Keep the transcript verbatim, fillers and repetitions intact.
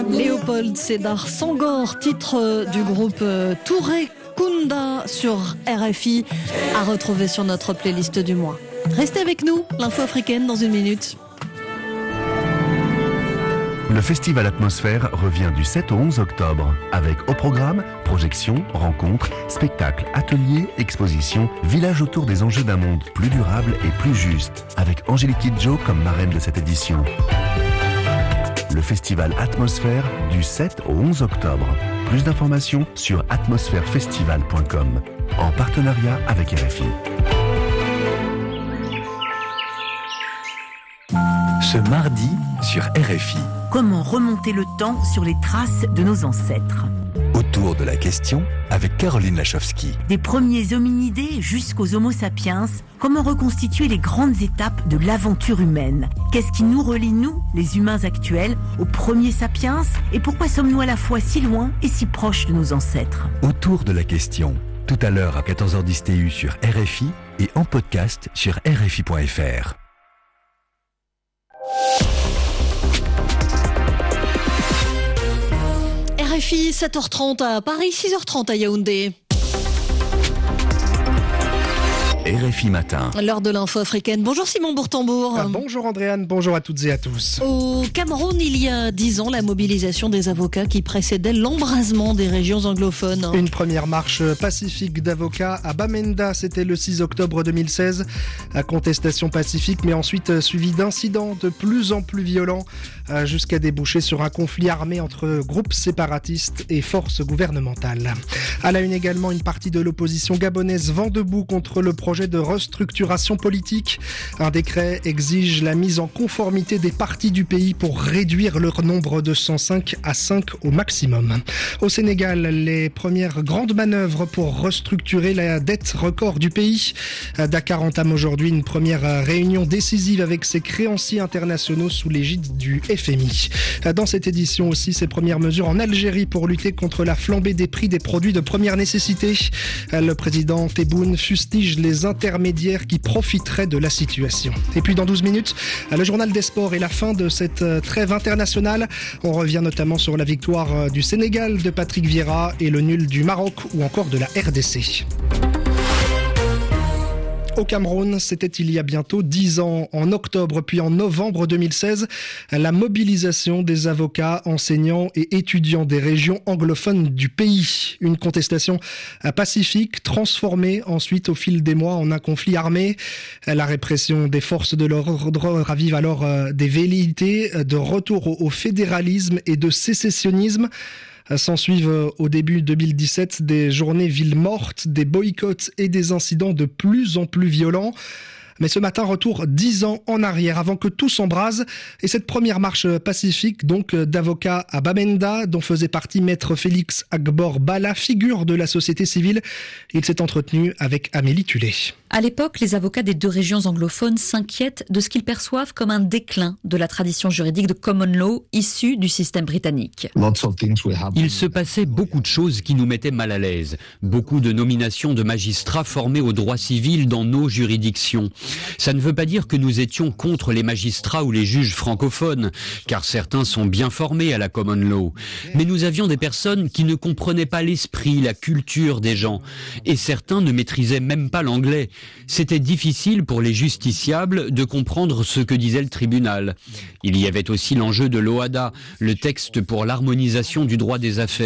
Léopold Sédar Senghor, titre du groupe Touré Kunda sur R F I, à retrouver sur notre playlist du mois. Restez avec nous, l'info africaine dans une minute. Le festival Atmosphère revient du sept au onze octobre, avec au programme projections, rencontres, spectacles, ateliers, expositions, village autour des enjeux d'un monde plus durable et plus juste, avec Angélique Kidjo comme marraine de cette édition. Le festival Atmosphère du sept au onze octobre. Plus d'informations sur atmosphère festival point com, en partenariat avec R F I. Ce mardi sur R F I. Comment remonter le temps sur les traces de nos ancêtres? Autour de la question avec Caroline Lachowski. Des premiers hominidés jusqu'aux Homo sapiens, comment reconstituer les grandes étapes de l'aventure humaine? Qu'est-ce qui nous relie, nous, les humains actuels, aux premiers sapiens? Et pourquoi sommes-nous à la fois si loin et si proches de nos ancêtres? Autour de la question, tout à l'heure à quatorze heures dix T U sur R F I et en podcast sur R F I point F R. R F I, sept heures trente à Paris, six heures trente à Yaoundé. R F I Matin. L'heure de l'info africaine. Bonjour Simon Bourtambour. Ah, bonjour Andréane, bonjour à toutes et à tous. Au Cameroun, il y a dix ans, la mobilisation des avocats qui précédait l'embrasement des régions anglophones. Une première marche pacifique d'avocats à Bamenda, c'était le six octobre deux mille seize. À contestation pacifique, mais ensuite suivi d'incidents de plus en plus violents, jusqu'à déboucher sur un conflit armé entre groupes séparatistes et forces gouvernementales. À la une également, une partie de l'opposition gabonaise vent debout contre le projet de restructuration politique. Un décret exige la mise en conformité des partis du pays pour réduire leur nombre de cent cinq à cinq au maximum. Au Sénégal, les premières grandes manœuvres pour restructurer la dette record du pays. Dakar entame aujourd'hui une première réunion décisive avec ses créanciers internationaux sous l'égide du F M I. Dans cette édition aussi, ces premières mesures en Algérie pour lutter contre la flambée des prix des produits de première nécessité. Le président Tebboune fustige les intermédiaires qui profiteraient de la situation. Et puis dans douze minutes, le journal des sports et la fin de cette trêve internationale. On revient notamment sur la victoire du Sénégal de Patrick Vieira et le nul du Maroc ou encore de la R D C. Au Cameroun, c'était il y a bientôt dix ans, en octobre puis en novembre deux mille seize, la mobilisation des avocats, enseignants et étudiants des régions anglophones du pays. Une contestation pacifique, transformée ensuite au fil des mois en un conflit armé. La répression des forces de l'ordre ravive alors des velléités de retour au fédéralisme et de sécessionnisme. S'ensuivent au début deux mille dix-sept des journées villes mortes, des boycotts et des incidents de plus en plus violents. Mais ce matin, retour dix ans en arrière avant que tout s'embrase. Et cette première marche pacifique, donc d'avocats à Bamenda, dont faisait partie maître Félix Agbor Bala, figure de la société civile. Il s'est entretenu avec Amélie Tullet. À l'époque, les avocats des deux régions anglophones s'inquiètent de ce qu'ils perçoivent comme un déclin de la tradition juridique de common law issue du système britannique. Il se passait beaucoup de choses qui nous mettaient mal à l'aise. Beaucoup de nominations de magistrats formés au droit civil dans nos juridictions. Ça ne veut pas dire que nous étions contre les magistrats ou les juges francophones, car certains sont bien formés à la common law. Mais nous avions des personnes qui ne comprenaient pas l'esprit, la culture des gens. Et certains ne maîtrisaient même pas l'anglais. C'était difficile pour les justiciables de comprendre ce que disait le tribunal. Il y avait aussi l'enjeu de l'O A D A, le texte pour l'harmonisation du droit des affaires.